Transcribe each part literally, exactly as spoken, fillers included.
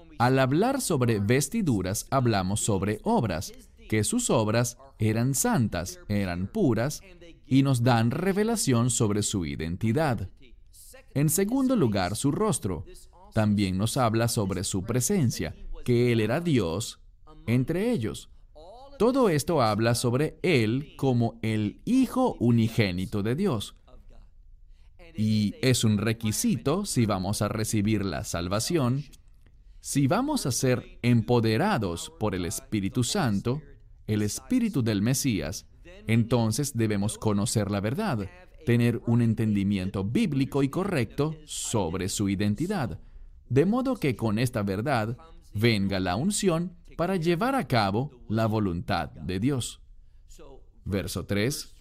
Al hablar sobre vestiduras, hablamos sobre obras, que sus obras eran santas, eran puras, y nos dan revelación sobre su identidad. En segundo lugar, su rostro. También nos habla sobre su presencia, que Él era Dios entre ellos. Todo esto habla sobre Él como el Hijo unigénito de Dios. Y es un requisito si vamos a recibir la salvación, si vamos a ser empoderados por el Espíritu Santo, el Espíritu del Mesías, entonces debemos conocer la verdad, tener un entendimiento bíblico y correcto sobre su identidad, de modo que con esta verdad venga la unción para llevar a cabo la voluntad de Dios. Verso tres.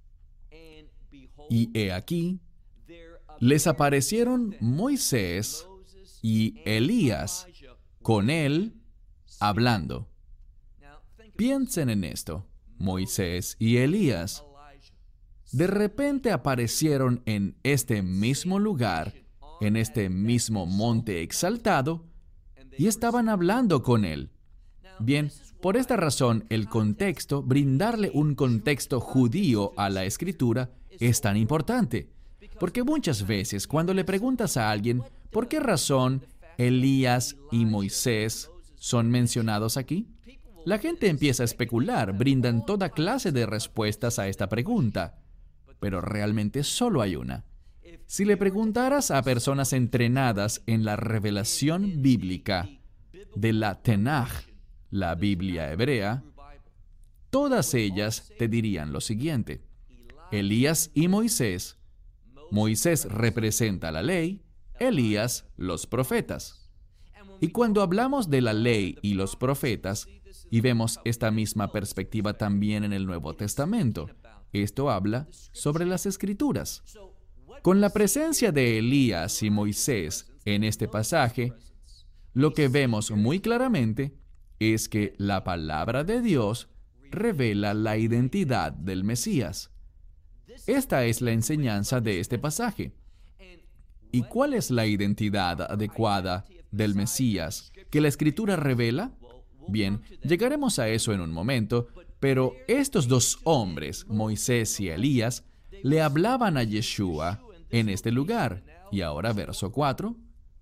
Y he aquí, les aparecieron Moisés y Elías con él hablando. Piensen en esto. Moisés y Elías de repente aparecieron en este mismo lugar, en este mismo monte exaltado, y estaban hablando con él. Bien, por esta razón, el contexto, brindarle un contexto judío a la Escritura, es tan importante. Porque muchas veces, cuando le preguntas a alguien, ¿por qué razón Elías y Moisés son mencionados aquí? La gente empieza a especular, brindan toda clase de respuestas a esta pregunta, pero realmente solo hay una. Si le preguntaras a personas entrenadas en la revelación bíblica de la Tanaj, la Biblia hebrea, todas ellas te dirían lo siguiente: Elías y Moisés. Moisés representa la ley, Elías los profetas. Y cuando hablamos de la ley y los profetas, y vemos esta misma perspectiva también en el Nuevo Testamento, esto habla sobre las Escrituras. Con la presencia de Elías y Moisés en este pasaje, lo que vemos muy claramente es que la palabra de Dios revela la identidad del Mesías. Esta es la enseñanza de este pasaje. ¿Y cuál es la identidad adecuada del Mesías que la Escritura revela? Bien, llegaremos a eso en un momento, pero estos dos hombres, Moisés y Elías, le hablaban a Yeshua en este lugar. Y ahora verso cuatro.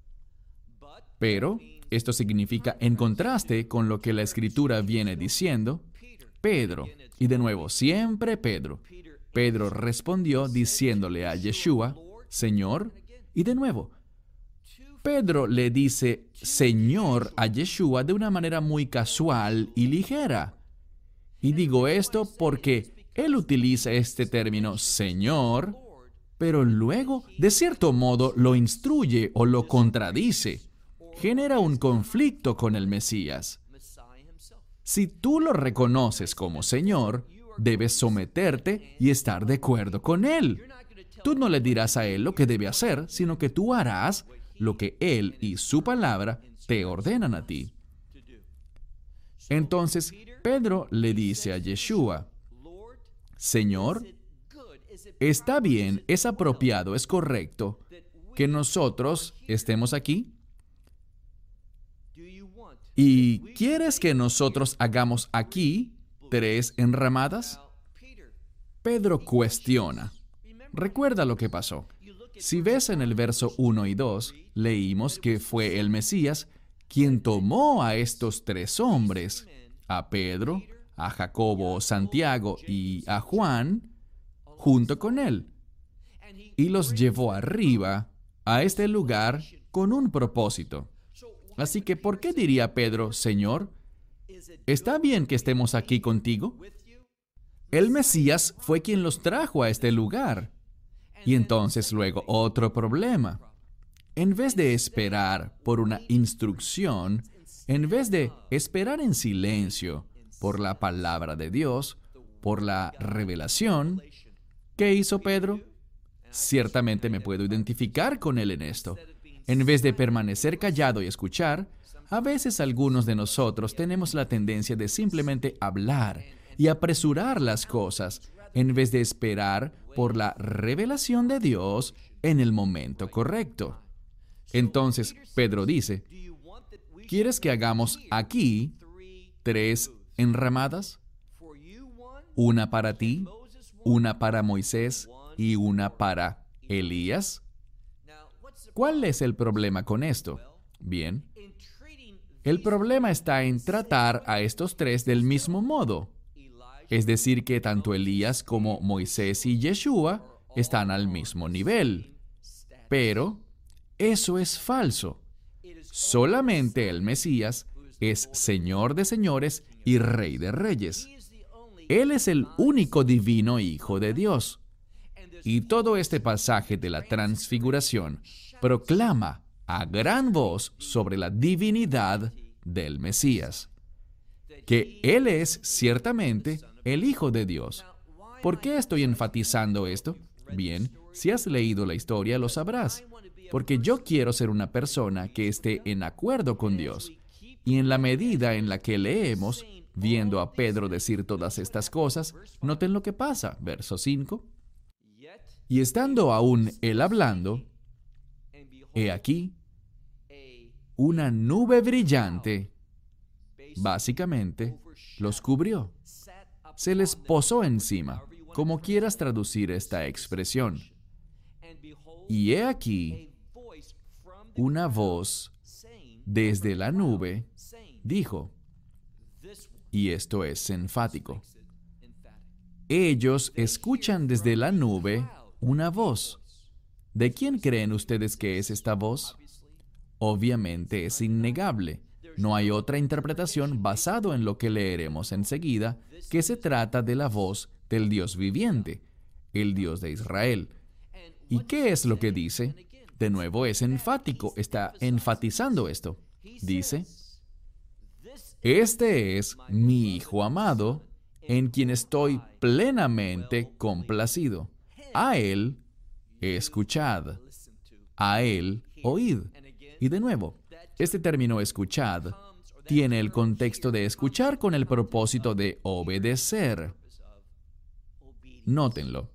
Pero esto significa, en contraste con lo que la Escritura viene diciendo, Pedro, y de nuevo, siempre Pedro. Pedro respondió diciéndole a Yeshua, Señor, y de nuevo, Pedro le dice Señor a Yeshua de una manera muy casual y ligera. Y digo esto porque él utiliza este término Señor, pero luego, de cierto modo, lo instruye o lo contradice. Genera un conflicto con el Mesías. Si tú lo reconoces como Señor, debes someterte y estar de acuerdo con Él. Tú no le dirás a Él lo que debe hacer, sino que tú harás lo que Él y su palabra te ordenan a ti. Entonces, Pedro le dice a Yeshua, Señor, ¿está bien, es apropiado, es correcto que nosotros estemos aquí? ¿Y quieres que nosotros hagamos aquí tres enramadas? Pedro cuestiona. Recuerda lo que pasó. Si ves en el verso uno y dos, leímos que fue el Mesías quien tomó a estos tres hombres, a Pedro, a Jacobo, Santiago y a Juan, junto con él, y los llevó arriba a este lugar con un propósito. Así que, ¿por qué diría Pedro, Señor, ¿está bien que estemos aquí contigo? El Mesías fue quien los trajo a este lugar. Y entonces luego otro problema. En vez de esperar por una instrucción, en vez de esperar en silencio por la palabra de Dios, por la revelación, ¿qué hizo Pedro? Ciertamente me puedo identificar con él en esto. En vez de permanecer callado y escuchar, a veces algunos de nosotros tenemos la tendencia de simplemente hablar y apresurar las cosas, en vez de esperar por la revelación de Dios en el momento correcto. Entonces, Pedro dice, ¿Quieres que hagamos aquí tres enramadas? Una para ti, una para Moisés y una para Elías. ¿Cuál es el problema con esto? Bien, el problema está en tratar a estos tres del mismo modo. Es decir, que tanto Elías como Moisés y Yeshua están al mismo nivel. Pero eso es falso. Solamente el Mesías es Señor de señores y Rey de reyes. Él es el único divino Hijo de Dios. Y todo este pasaje de la transfiguración proclama a gran voz sobre la divinidad del Mesías, que Él es ciertamente el Hijo de Dios. ¿Por qué estoy enfatizando esto? Bien, si has leído la historia lo sabrás, porque yo quiero ser una persona que esté en acuerdo con Dios. Y en la medida en la que leemos, viendo a Pedro decir todas estas cosas, noten lo que pasa, verso cinco. Y estando aún él hablando, he aquí, una nube brillante, básicamente, los cubrió. Se les posó encima, como quieras traducir esta expresión. Y he aquí, una voz desde la nube dijo, y esto es enfático, ellos escuchan desde la nube una voz. ¿De quién creen ustedes que es esta voz? Obviamente es innegable. No hay otra interpretación basado en lo que leeremos enseguida, que se trata de la voz del Dios viviente, el Dios de Israel. ¿Y qué es lo que dice? De nuevo es enfático, está enfatizando esto. Dice, este es mi Hijo amado, en quien estoy plenamente complacido. A Él escuchad, a Él oíd. Y de nuevo, este término escuchad tiene el contexto de escuchar con el propósito de obedecer. Nótenlo.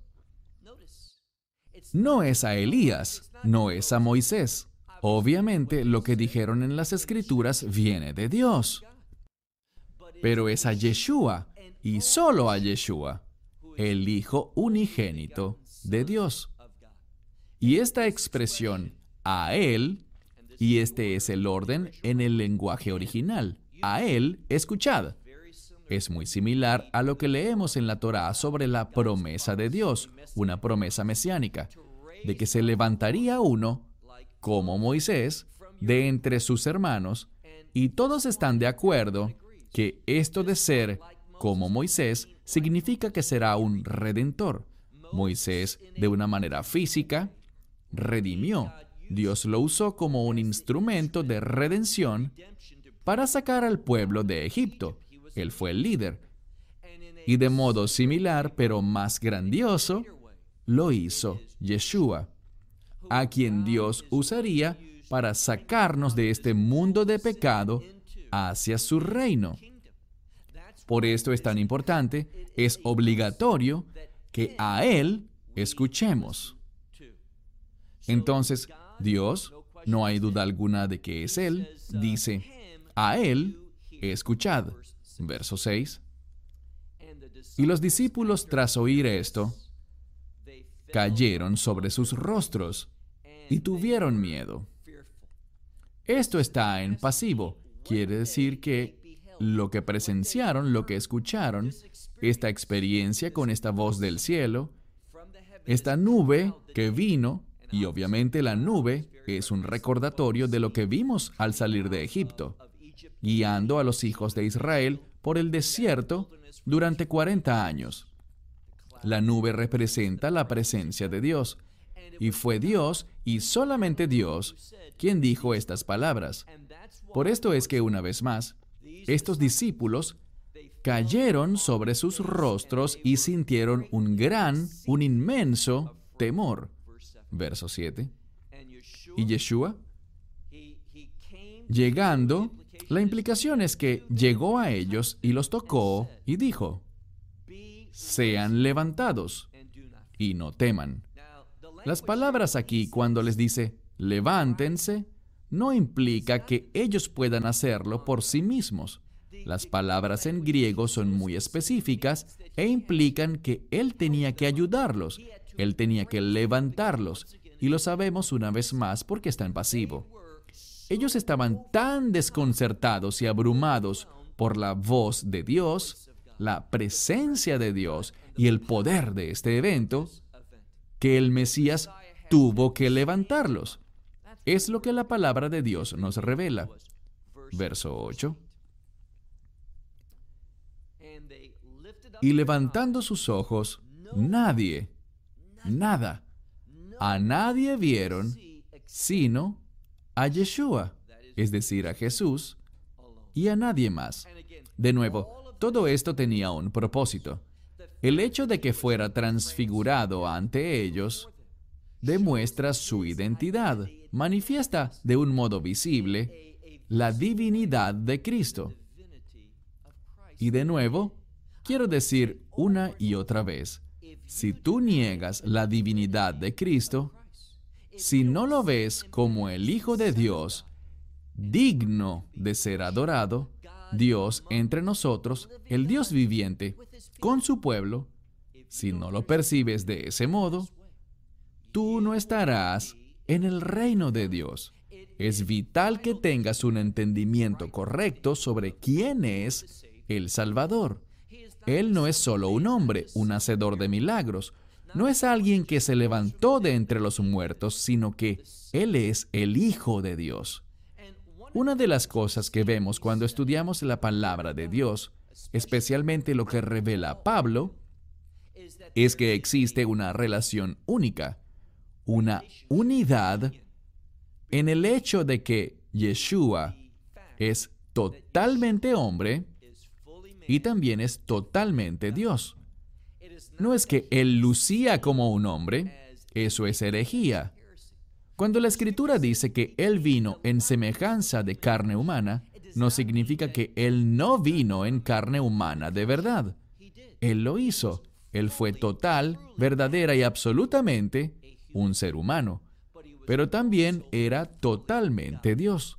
No es a Elías, no es a Moisés. Obviamente, lo que dijeron en las Escrituras viene de Dios. Pero es a Yeshua, y solo a Yeshua, el Hijo unigénito de Dios. Y esta expresión, a Él, y este es el orden en el lenguaje original, a Él, escuchad. Es muy similar a lo que leemos en la Torá sobre la promesa de Dios, una promesa mesiánica, de que se levantaría uno, como Moisés, de entre sus hermanos, y todos están de acuerdo que esto de ser como Moisés significa que será un redentor. Moisés, de una manera física, redimió. Dios lo usó como un instrumento de redención para sacar al pueblo de Egipto. Él fue el líder. Y de modo similar, pero más grandioso, lo hizo Yeshua, a quien Dios usaría para sacarnos de este mundo de pecado hacia su reino. Por esto es tan importante, es obligatorio que a Él escuchemos. Entonces, Dios, no hay duda alguna de que es Él, dice, a Él escuchad. Verso seis. Y los discípulos, tras oír esto, cayeron sobre sus rostros y tuvieron miedo. Esto está en pasivo. Quiere decir que lo que presenciaron, lo que escucharon, esta experiencia con esta voz del cielo, esta nube que vino, y obviamente la nube es un recordatorio de lo que vimos al salir de Egipto, guiando a los hijos de Israel por el desierto durante cuarenta años. La nube representa la presencia de Dios, y fue Dios, y solamente Dios, quien dijo estas palabras. Por esto es que, una vez más, estos discípulos cayeron sobre sus rostros y sintieron un gran, un inmenso temor. Verso siete. Y Yeshua, llegando, la implicación es que llegó a ellos y los tocó y dijo, sean levantados y no teman. Las palabras aquí, cuando les dice, levántense, no implica que ellos puedan hacerlo por sí mismos. Las palabras en griego son muy específicas e implican que Él tenía que ayudarlos, Él tenía que levantarlos, y lo sabemos una vez más porque está en pasivo. Ellos estaban tan desconcertados y abrumados por la voz de Dios, la presencia de Dios y el poder de este evento, que el Mesías tuvo que levantarlos. Es lo que la palabra de Dios nos revela. Verso ocho. Y levantando sus ojos, nadie, nada, a nadie vieron, sino a Yeshua, es decir, a Jesús, y a nadie más. De nuevo, todo esto tenía un propósito. El hecho de que fuera transfigurado ante ellos demuestra su identidad, manifiesta de un modo visible la divinidad de Cristo. Y de nuevo, quiero decir una y otra vez, si tú niegas la divinidad de Cristo, si no lo ves como el Hijo de Dios, digno de ser adorado, Dios entre nosotros, el Dios viviente, con su pueblo, si no lo percibes de ese modo, tú no estarás en el reino de Dios. Es vital que tengas un entendimiento correcto sobre quién es el Salvador. Él no es solo un hombre, un hacedor de milagros. No es alguien que se levantó de entre los muertos, sino que Él es el Hijo de Dios. Una de las cosas que vemos cuando estudiamos la palabra de Dios, especialmente lo que revela Pablo, es que existe una relación única, una unidad en el hecho de que Yeshua es totalmente hombre y también es totalmente Dios. No es que Él lucía como un hombre, eso es herejía. Cuando la Escritura dice que Él vino en semejanza de carne humana, no significa que Él no vino en carne humana de verdad. Él lo hizo. Él fue total, verdadera y absolutamente un ser humano, pero también era totalmente Dios.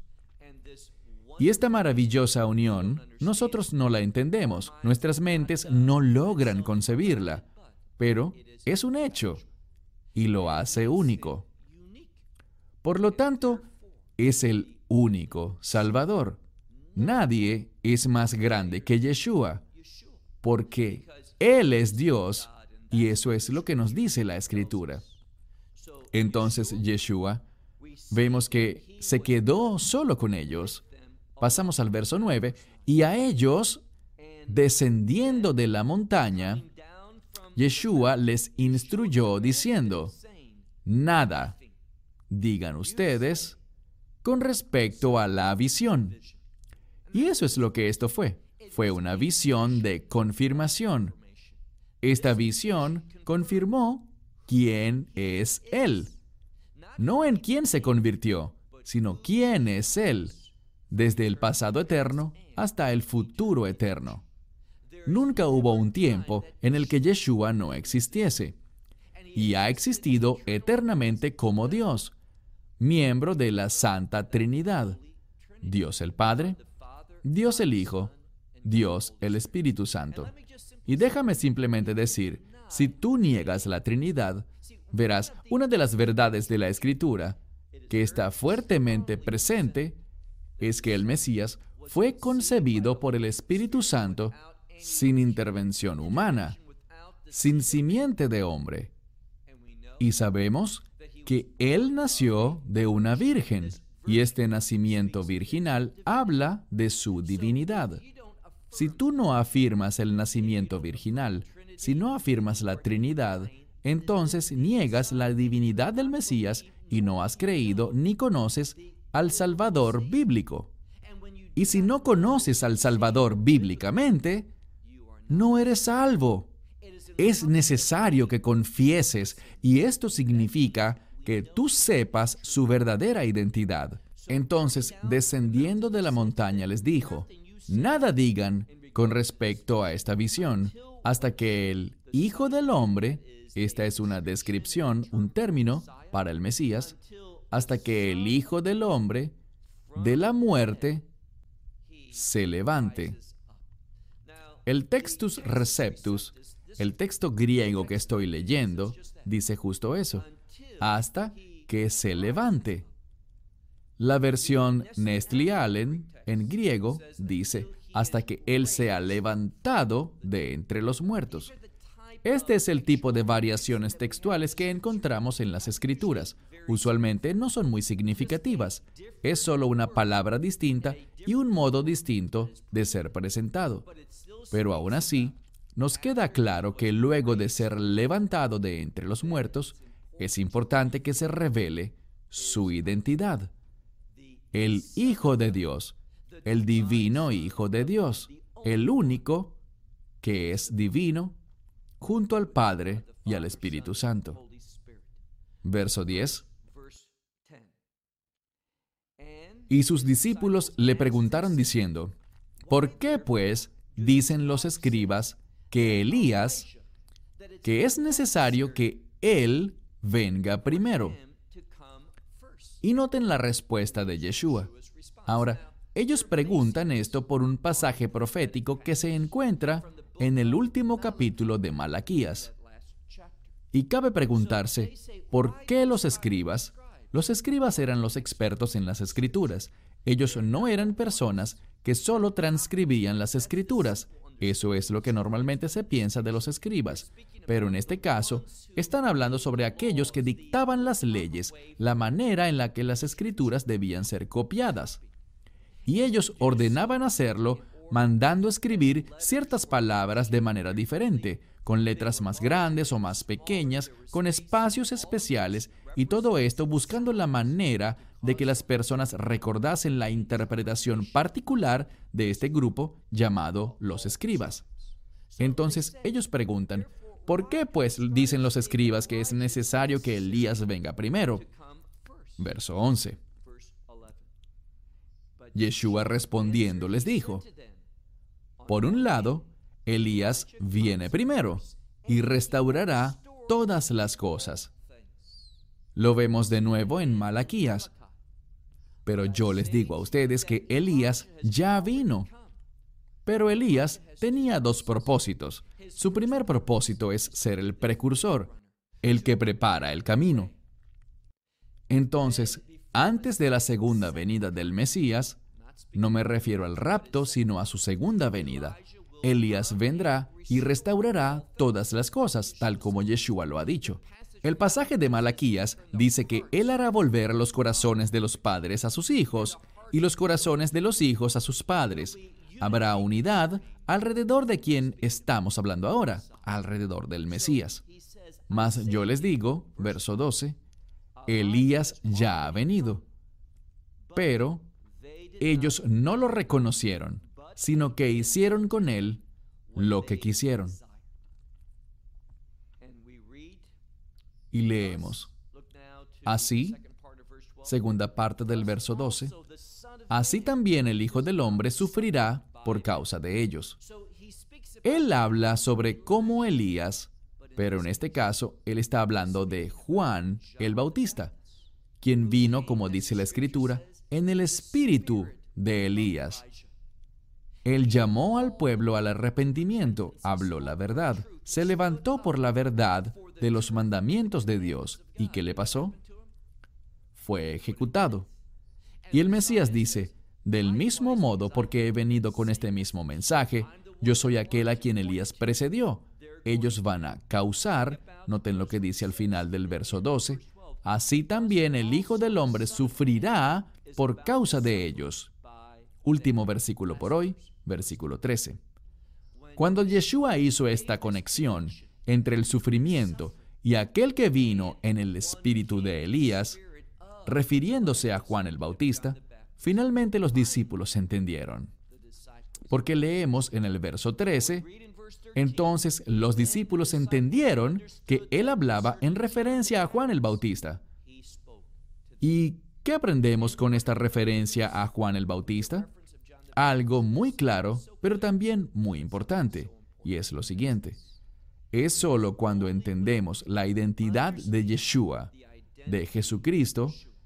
Y esta maravillosa unión, nosotros no la entendemos, nuestras mentes no logran concebirla, pero es un hecho y lo hace único. Por lo tanto, es el único Salvador. Nadie es más grande que Yeshua, porque Él es Dios, y eso es lo que nos dice la Escritura. Entonces, Yeshua, vemos que se quedó solo con ellos. Pasamos al verso nueve, y a ellos, descendiendo de la montaña, Yeshua les instruyó diciendo, nada, digan ustedes, con respecto a la visión. Y eso es lo que esto fue. Fue una visión de confirmación. Esta visión confirmó quién es Él. No en quién se convirtió, sino quién es Él, desde el pasado eterno hasta el futuro eterno. Nunca hubo un tiempo en el que Yeshua no existiese, y ha existido eternamente como Dios, miembro de la Santa Trinidad, Dios el Padre, Dios el Hijo, Dios el Espíritu Santo. Y déjame simplemente decir, si tú niegas la Trinidad, verás una de las verdades de la Escritura, que está fuertemente presente, es que el Mesías fue concebido por el Espíritu Santo sin intervención humana, sin simiente de hombre. Y sabemos que Él nació de una virgen, y este nacimiento virginal habla de su divinidad. Si tú no afirmas el nacimiento virginal, si no afirmas la Trinidad, entonces niegas la divinidad del Mesías y no has creído ni conoces al Salvador bíblico. Y si no conoces al Salvador bíblicamente, no eres salvo. Es necesario que confieses, y esto significa que tú sepas su verdadera identidad. Entonces, descendiendo de la montaña, les dijo, nada digan con respecto a esta visión, hasta que el Hijo del Hombre, esta es una descripción, un término para el Mesías, hasta que el Hijo del Hombre de la muerte se levante. El textus receptus, el texto griego que estoy leyendo, dice justo eso, hasta que se levante. La versión Nestle Allen, en griego, dice, hasta que Él sea levantado de entre los muertos. Este es el tipo de variaciones textuales que encontramos en las Escrituras. Usualmente no son muy significativas. Es solo una palabra distinta y un modo distinto de ser presentado. Pero aún así, nos queda claro que luego de ser levantado de entre los muertos, es importante que se revele su identidad. El Hijo de Dios, el divino Hijo de Dios, el único que es divino, junto al Padre y al Espíritu Santo. Verso diez. Y sus discípulos le preguntaron diciendo, ¿por qué, pues, dicen los escribas que Elías, que es necesario que Él venga primero? Y noten la respuesta de Yeshua. Ahora, ellos preguntan esto por un pasaje profético que se encuentra en el último capítulo de Malaquías. Y cabe preguntarse, ¿por qué los escribas? Los escribas eran los expertos en las Escrituras. Ellos no eran personas que solo transcribían las Escrituras. Eso es lo que normalmente se piensa de los escribas. Pero en este caso, están hablando sobre aquellos que dictaban las leyes, la manera en la que las Escrituras debían ser copiadas. Y ellos ordenaban hacerlo mandando escribir ciertas palabras de manera diferente, con letras más grandes o más pequeñas, con espacios especiales, y todo esto buscando la manera de que las personas recordasen la interpretación particular de este grupo llamado los escribas. Entonces ellos preguntan, ¿por qué pues dicen los escribas que es necesario que Elías venga primero? Verso once. Yeshua respondiendo les dijo, por un lado, Elías viene primero y restaurará todas las cosas. Lo vemos de nuevo en Malaquías. Pero yo les digo a ustedes que Elías ya vino. Pero Elías tenía dos propósitos. Su primer propósito es ser el precursor, el que prepara el camino. Entonces, antes de la segunda venida del Mesías, no me refiero al rapto, sino a su segunda venida, Elías vendrá y restaurará todas las cosas, tal como Yeshua lo ha dicho. El pasaje de Malaquías dice que Él hará volver los corazones de los padres a sus hijos y los corazones de los hijos a sus padres. Habrá unidad alrededor de quien estamos hablando ahora, alrededor del Mesías. Mas yo les digo, verso doce, Elías ya ha venido. Pero ellos no lo reconocieron, sino que hicieron con él lo que quisieron. Y leemos, así, segunda parte del verso doce, así también el Hijo del Hombre sufrirá por causa de ellos. Él habla sobre cómo Elías, pero en este caso, él está hablando de Juan el Bautista, quien vino, como dice la Escritura, en el espíritu de Elías. Él llamó al pueblo al arrepentimiento, habló la verdad, se levantó por la verdad de los mandamientos de Dios. ¿Y qué le pasó? Fue ejecutado. Y el Mesías dice, del mismo modo, porque he venido con este mismo mensaje, yo soy aquel a quien Elías precedió. Ellos van a causar, noten lo que dice al final del verso doce, así también el Hijo del Hombre sufrirá por causa de ellos. Último versículo por hoy, versículo trece. Cuando Yeshua hizo esta conexión entre el sufrimiento y aquel que vino en el espíritu de Elías, refiriéndose a Juan el Bautista, finalmente los discípulos entendieron. Porque leemos en el verso trece, entonces los discípulos entendieron que él hablaba en referencia a Juan el Bautista. ¿Y qué aprendemos con esta referencia a Juan el Bautista? Algo muy claro, pero también muy importante, y es lo siguiente. Es solo cuando entendemos la identidad de Yeshua, de Jesucristo,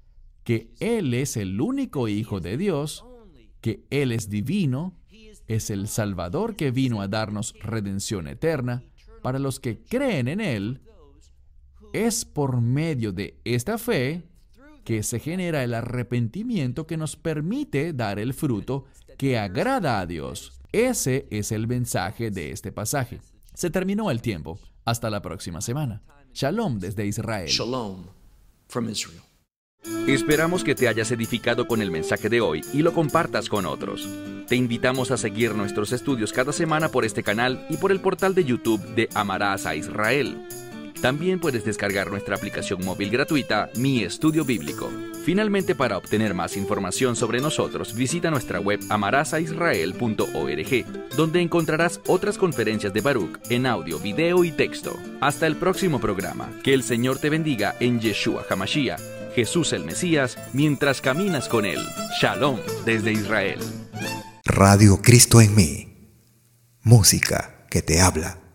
que Él es el único Hijo de Dios, que Él es divino, es el Salvador que vino a darnos redención eterna, para los que creen en Él, es por medio de esta fe que se genera el arrepentimiento que nos permite dar el fruto que agrada a Dios. Ese es el mensaje de este pasaje. Se terminó el tiempo. Hasta la próxima semana. Shalom desde Israel. Shalom from Israel. Esperamos que te hayas edificado con el mensaje de hoy y lo compartas con otros. Te invitamos a seguir nuestros estudios cada semana por este canal y por el portal de YouTube de Amarás a Israel. También puedes descargar nuestra aplicación móvil gratuita, Mi Estudio Bíblico. Finalmente, para obtener más información sobre nosotros, visita nuestra web amarás a israel punto org, donde encontrarás otras conferencias de Baruch en audio, video y texto. Hasta el próximo programa. Que el Señor te bendiga en Yeshua HaMashiach, Jesús el Mesías, mientras caminas con Él. Shalom desde Israel. Radio Cristo en mí. Música que te habla.